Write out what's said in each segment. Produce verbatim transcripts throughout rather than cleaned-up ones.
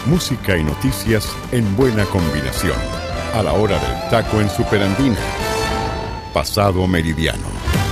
Música y noticias en buena combinación. A la hora del taco en Superandina. Pasado Meridiano.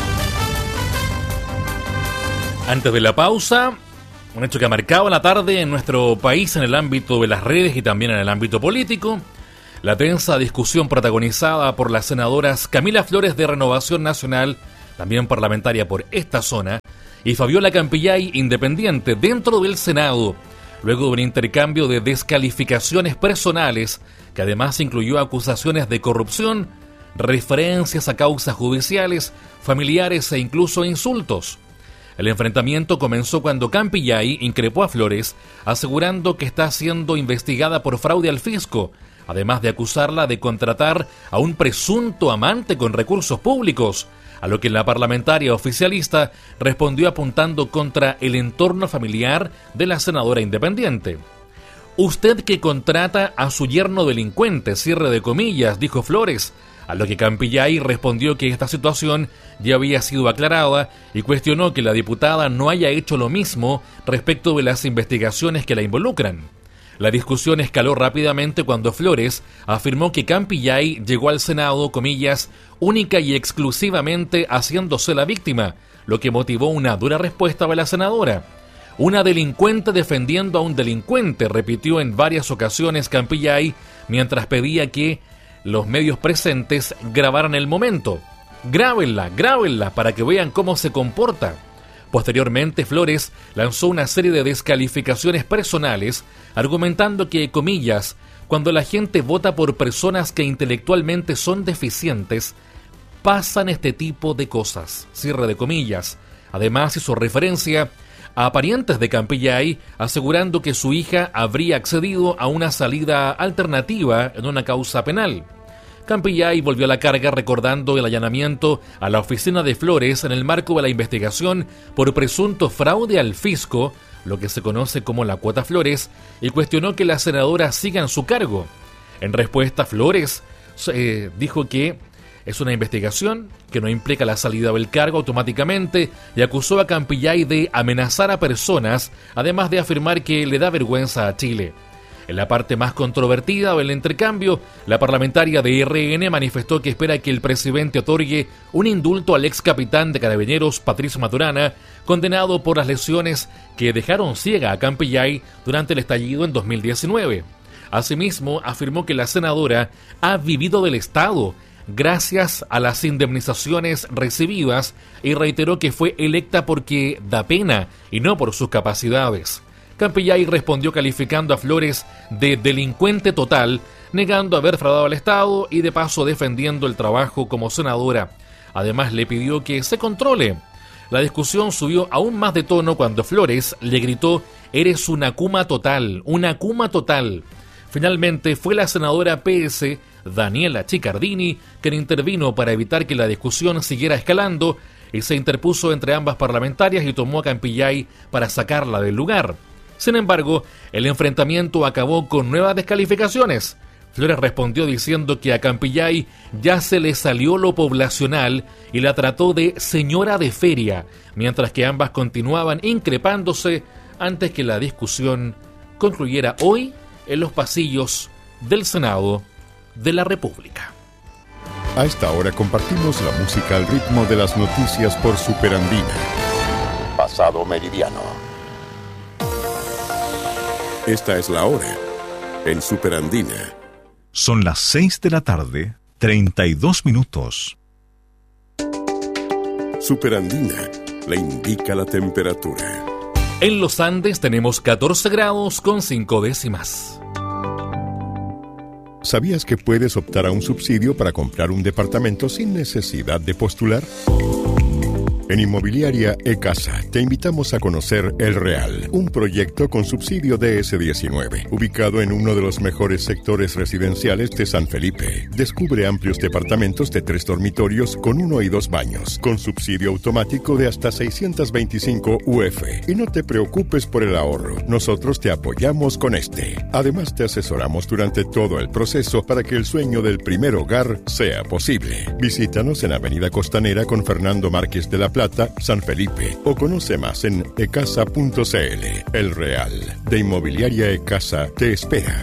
Antes de la pausa, un hecho que ha marcado la tarde en nuestro país en el ámbito de las redes y también en el ámbito político. La tensa discusión protagonizada por las senadoras Camila Flores de Renovación Nacional, también parlamentaria por esta zona, y Fabiola Campillay, independiente, dentro del Senado, luego de un intercambio de descalificaciones personales, que además incluyó acusaciones de corrupción, referencias a causas judiciales, familiares e incluso insultos. El enfrentamiento comenzó cuando Campillay increpó a Flores, asegurando que está siendo investigada por fraude al fisco, además de acusarla de contratar a un presunto amante con recursos públicos, a lo que la parlamentaria oficialista respondió apuntando contra el entorno familiar de la senadora independiente. «Usted que contrata a su yerno delincuente», cierre de comillas, dijo Flores, a lo que Campillay respondió que esta situación ya había sido aclarada y cuestionó que la diputada no haya hecho lo mismo respecto de las investigaciones que la involucran. La discusión escaló rápidamente cuando Flores afirmó que Campillay llegó al Senado, comillas, única y exclusivamente haciéndose la víctima, lo que motivó una dura respuesta de la senadora. «Una delincuente defendiendo a un delincuente», repitió en varias ocasiones Campillay, mientras pedía que los medios presentes grabaran el momento. «Grábenla, grábenla para que vean cómo se comporta». Posteriormente, Flores lanzó una serie de descalificaciones personales, argumentando que, comillas, cuando la gente vota por personas que intelectualmente son deficientes, pasan este tipo de cosas, cierre de comillas. Además, hizo referencia a parientes de Campillay, asegurando que su hija habría accedido a una salida alternativa en una causa penal. Campillay volvió a la carga recordando el allanamiento a la oficina de Flores en el marco de la investigación por presunto fraude al fisco, lo que se conoce como la cuota Flores, y cuestionó que la senadora siga en su cargo. En respuesta, Flores eh, dijo que es una investigación que no implica la salida del cargo automáticamente y acusó a Campillay de amenazar a personas, además de afirmar que le da vergüenza a Chile. En la parte más controvertida del intercambio, la parlamentaria de R N manifestó que espera que el presidente otorgue un indulto al ex capitán de Carabineros, Patricio Maturana, condenado por las lesiones que dejaron ciega a Campillay durante el estallido en dos mil diecinueve. Asimismo, afirmó que la senadora ha vivido del Estado gracias a las indemnizaciones recibidas y reiteró que fue electa porque da pena y no por sus capacidades. Campillay respondió calificando a Flores de delincuente total, negando haber fraudado al Estado y de paso defendiendo el trabajo como senadora. Además, le pidió que se controle. La discusión subió aún más de tono cuando Flores le gritó: «Eres una cuma total, una cuma total». Finalmente, fue la senadora P S, Daniela Chiccardini, quien intervino para evitar que la discusión siguiera escalando y se interpuso entre ambas parlamentarias y tomó a Campillay para sacarla del lugar. Sin embargo, el enfrentamiento acabó con nuevas descalificaciones. Flores respondió diciendo que a Campillay ya se le salió lo poblacional y la trató de señora de feria, mientras que ambas continuaban increpándose antes que la discusión concluyera hoy en los pasillos del Senado de la República. A esta hora compartimos la música al ritmo de las noticias por Superandina. Pasado Meridiano. Esta es la hora en Superandina. Son las seis de la tarde, treinta y dos minutos. Superandina le indica la temperatura. En los Andes tenemos catorce grados con cinco décimas. ¿Sabías que puedes optar a un subsidio para comprar un departamento sin necesidad de postular? En Inmobiliaria E-Casa te invitamos a conocer El Real, un proyecto con subsidio D S diecinueve, ubicado en uno de los mejores sectores residenciales de San Felipe. Descubre amplios departamentos de tres dormitorios con uno y dos baños, con subsidio automático de hasta seiscientos veinticinco U F. Y no te preocupes por el ahorro, nosotros te apoyamos con este. Además te asesoramos durante todo el proceso para que el sueño del primer hogar sea posible. Visítanos en Avenida Costanera con Fernando Márquez de la Plaza, Plata, San Felipe. O conoce más en ecasa punto cl. El Real de Inmobiliaria Ecasa te espera.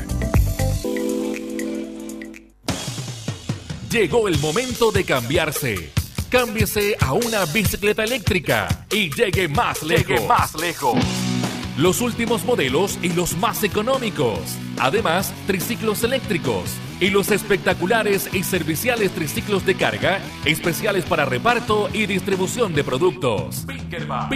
Llegó el momento de cambiarse. Cámbiese a una bicicleta eléctrica y llegue más lejos. Llegue más lejos. Los últimos modelos y los más económicos. Además, triciclos eléctricos y los espectaculares y serviciales triciclos de carga, especiales para reparto y distribución de productos. Pinkerman.